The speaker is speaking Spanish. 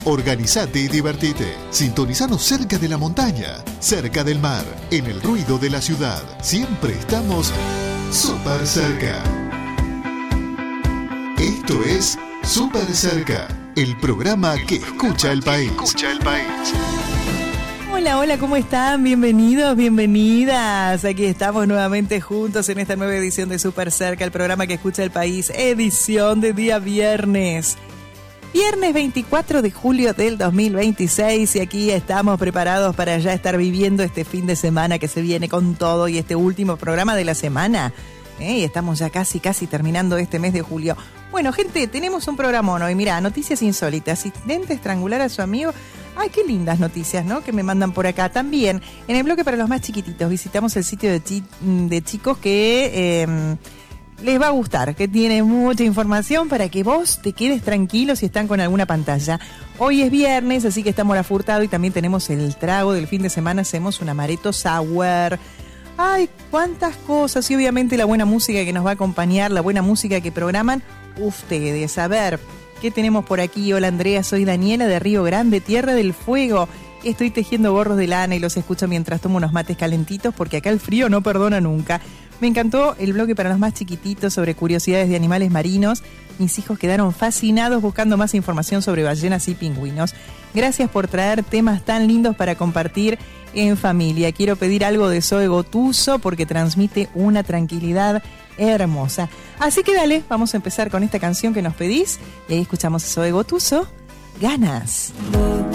Organizate y divertite. Sintonizanos cerca de la montaña, cerca del mar, en el ruido de la ciudad. Siempre estamos súper cerca. Esto es Súper Cerca, el programa que escucha el país. Hola, hola, ¿cómo están? Bienvenidos, bienvenidas. Aquí estamos nuevamente juntos en esta nueva edición de Súper Cerca, el programa que escucha el país, edición de día viernes. Viernes 24 de julio del 2026 y aquí estamos preparados para ya estar viviendo este fin de semana que se viene con todo y este último programa de la semana. Y estamos ya casi terminando este mes de julio. Bueno, gente, tenemos un programón hoy. Mirá, noticias insólitas. Intenta estrangular a su amigo. Ay, qué lindas noticias, ¿no? Que me mandan por acá. También, en el bloque para los más chiquititos, visitamos el sitio de chicos que les va a gustar, que tiene mucha información para que vos te quedes tranquilo si están con alguna pantalla. Hoy es viernes, así que estamos a Furtado y también tenemos el trago del fin de semana. Hacemos un amaretto sour. Ay, cuántas cosas. Y obviamente la buena música que nos va a acompañar, la buena música que programan ustedes. A ver, ¿qué tenemos por aquí? Hola Andrea, soy Daniela de Río Grande, Tierra del Fuego. Estoy tejiendo gorros de lana y los escucho mientras tomo unos mates calentitos porque acá el frío no perdona nunca. Me encantó el bloque para los más chiquititos sobre curiosidades de animales marinos. Mis hijos quedaron fascinados buscando más información sobre ballenas y pingüinos. Gracias por traer temas tan lindos para compartir en familia. Quiero pedir algo de Zoe Gotuso porque transmite una tranquilidad hermosa. Así que dale, vamos a empezar con esta canción que nos pedís. Y ahí escuchamos a Zoe Gotuso, Ganas.